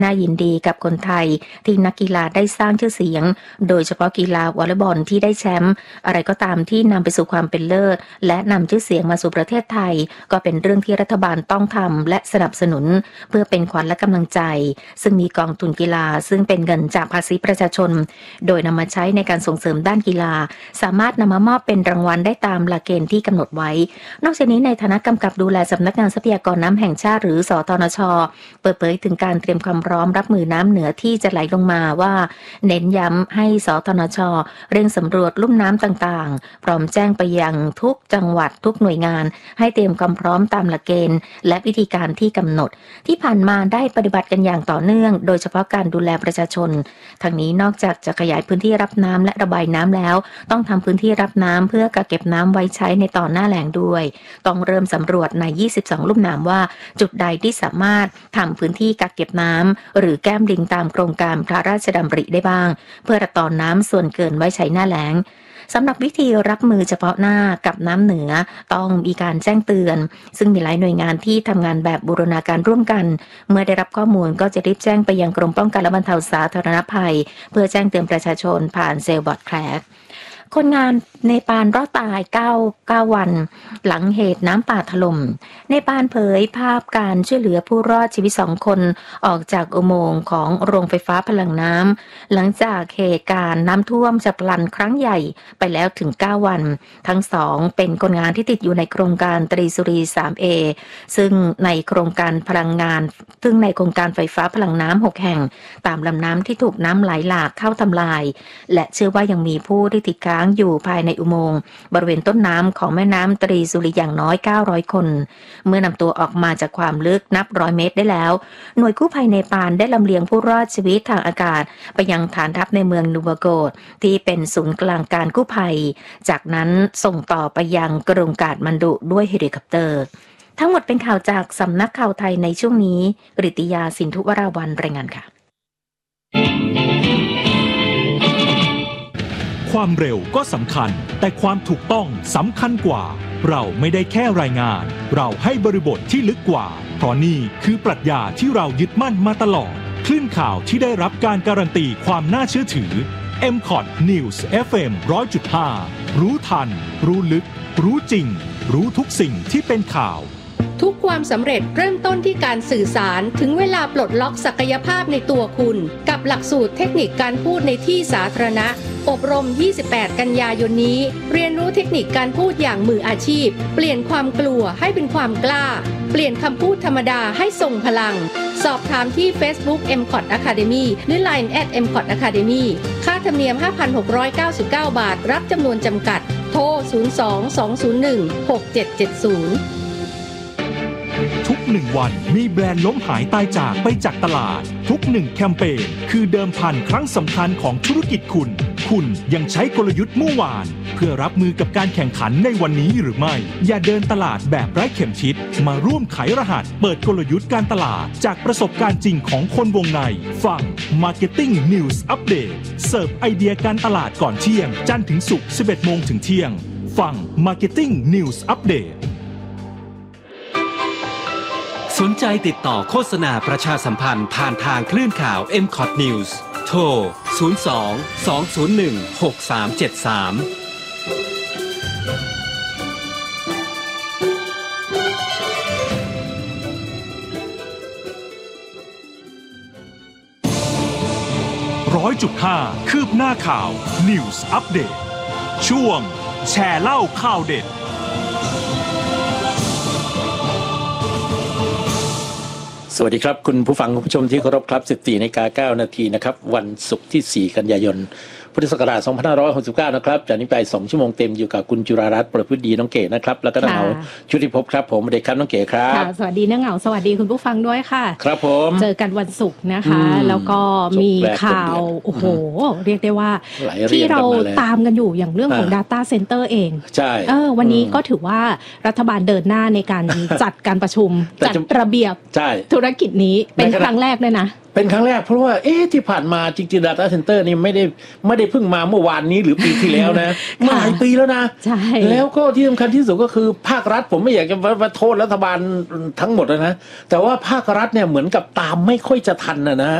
น่ายินดีกับคนไทยที่นักกีฬาได้สร้างชื่อเสียงโดยเฉพาะกีฬาวอลเลย์บอลที่ได้แชมป์อะไรก็ตามที่นำไปสู่ความเป็นเลิศและนำชื่อเสียงมาสู่ประเทศไทยก็เป็นเรื่องที่รัฐบาลต้องทำและสนับสนุนเพื่อเป็นขวัญและกำลังใจซึ่งมีกองทุนกีฬาซึ่งเป็นเงินจากภาษีประชาชนโดยนำมาใช้ในการส่งเสริมด้านกีฬาสามารถนำมามอบเป็นรางวัลได้ตามหลักเกณฑ์ที่กำหนดไว้นอกจากนี้ในฐานะกำกับดูแลสำนักงานทรัพยากรน้ำแห่งชาติหรือสธนช.เปิดเผยถึงการเตรียมความพร้อมรับมือน้ำเหนือที่จะไหลลงมาว่าเน้นย้ำให้สธนช.เร่งสำรวจลุ่มน้ำต่างๆพร้อมแจ้งไปยังทุกจังหวัดทุกหน่วยงานให้เตรียมความพร้อมตามหลักเกณฑ์และวิธีการที่กำหนดที่ผ่านมาได้ปฏิบัติกันอย่างต่อเนื่องโดยเฉพาะการดูแลประชาชนทางนี้นอกจากจะขยายพื้นที่รับน้ำและระบายน้ำแล้วต้องทำพื้นที่รับน้ำเพื่อกักเก็บน้ำไว้ใช้ในตอนหน้าแล้งด้วยต้องเริ่มสำรวจใน22ลุ่มน้ำว่าจุดใดที่สามารถทำพื้นที่กักเก็บน้ำหรือแก้มลิงตามโครงการพระราชดำริได้บ้างเพื่อระตอนน้ำส่วนเกินไว้ใช้หน้าแล้งสำหรับวิธีรับมือเฉพาะหน้ากับน้ำเหนือต้องมีการแจ้งเตือนซึ่งมีหลายหน่วยงานที่ทำงานแบบบูรณาการร่วมกันเมื่อได้รับข้อมูลก็จะรีบแจ้งไปยังกรมป้องกันและบรรเทาสาธารณภัยเพื่อแจ้งเตือนประชาชนผ่านเซลล์บอทแคร์คนงานเนปาลรอดตาย9วันหลังเหตุน้ำป่าถล่มเนปาลเผยภาพการช่วยเหลือผู้รอดชีวิต2คนออกจากอุโมงค์ของโรงไฟฟ้าพลังน้ำหลังจากเหตุการณ์น้ำท่วมฉับพลันครั้งใหญ่ไปแล้วถึง9วันทั้งสองเป็นคนงานที่ติดอยู่ในโครงการตรีสุรี 3A ซึ่งในโครงการพลังงานซึ่งในโครงการไฟฟ้าพลังน้ำ6แห่งตามลำน้ำที่ถูกน้ำไหลหลากเข้าทำลายและเชื่อว่ายังมีผู้ที่ติดค้างอยู่ภายในอุโมงค์บริเวณต้นน้ำของแม่น้ำตรีสุรีอย่างน้อย900คนเมื่อนำตัวออกมาจากความลึกนับ100เมตรได้แล้วหน่วยกู้ภัยเนปาลได้ลำเลียงผู้รอดชีวิตทางอากาศไปยังฐานทัพในเมืองนูบาโกดที่เป็นศูนย์กลางการกู้ภัยจากนั้นส่งต่อไปยังกรุงกาฐมันดุด้วยเฮลิคอปเตอร์ทั้งหมดเป็นข่าวจากสำนักข่าวไทยในช่วงนี้กฤติยาสินธุวราวัลย์รายงานค่ะความเร็วก็สำคัญแต่ความถูกต้องสำคัญกว่าเราไม่ได้แค่รายงานเราให้บริบทที่ลึกกว่าเพราะนี่คือปรัชญาที่เรายึดมั่นมาตลอดคลื่นข่าวที่ได้รับการการันตีความน่าเชื่อถือ MCOT News FM 100.5 รู้ทันรู้ลึกรู้จริงรู้ทุกสิ่งที่เป็นข่าวทุกความสำเร็จเริ่มต้นที่การสื่อสารถึงเวลาปลดล็อกศักยภาพในตัวคุณกับหลักสูตรเทคนิคการพูดในที่สาธารณะอบรม28กันยายนนี้เรียนรู้เทคนิคการพูดอย่างมืออาชีพเปลี่ยนความกลัวให้เป็นความกล้าเปลี่ยนคำพูดธรรมดาให้ทรงพลังสอบถามที่ Facebook MCOT Academy หรือ Line @MCOT Academy ค่าธรรมเนียม 5,699 บาทรับจำนวนจำกัดโทร 02-201-6770 ทุก1วันมีแบรนด์ล้มหายตายจากไปจากตลาดทุก1แคมเปญคือเดิมพันครั้งสำคัญของธุรกิจคุณยังใช้กลยุทธ์เมื่อวานเพื่อรับมือกับการแข่งขันในวันนี้หรือไม่อย่าเดินตลาดแบบไร้เข็มทิศมาร่วมไขรหัสเปิดกลยุทธ์การตลาดจากประสบการณ์จริงของคนวงในฟัง Marketing News Update เสิร์ฟไอเดียการตลาดก่อนเที่ยงจันทร์ถึงศุกร์ 11 โมงถึงเที่ยงฟัง Marketing News Update สนใจติดต่อโฆษณาประชาสัมพันธ์ผ่านทางคลื่นข่าว MCOT News โทร 100.5 คืบหน้าข่าว News Update ช่วงแชร์เล่าข่าวเด็ดสวัสดีครับคุณผู้ฟังคุณผู้ชมที่เคารพครับ 14:09 น.นะครับวันศุกร์ที่ 4 กันยายนพุทธศักราช 2569 นะครับจากนี้ไป2ชั่วโมงเต็มอยู่กับคุณจุฬารัตน์ประพฤติดีน้องเก๋นะครับแล้วก็น้องเหงาชุติภพครับผมสวัสดีครับน้องเก๋ครับสวัสดีน้องเหงาสวัสดีคุณผู้ฟังด้วยค่ะครับผมเจอกันวันศุกร์นะคะแล้วก็มีข่าวโอ้โหเรียกได้ว่าที่เราตามกันอยู่อย่างเรื่องของ Data Center เองใช่วันนี้ก็ถือว่ารัฐบาลเดินหน้าในการจัดการประชุมจัดระเบียบธุรกิจนี้เป็นครั้งแรกด้วยนะเป็นครั้งแรกเพราะว่าที่ผ่านมาจริงๆ Data Center นี่ไม่ได้เพิ่งมาเมื่อวานนี้หรือปีที่แล้วนะมาหลายปีแล้วนะใช่แล้วก็ที่สำคัญที่สุดก็คือภาครัฐผมไม่อยากจะมาโทษรัฐบาลทั้งหมดนะแต่ว่าภาครัฐเนี่ยเหมือนกับตามไม่ค่อยจะทันนะ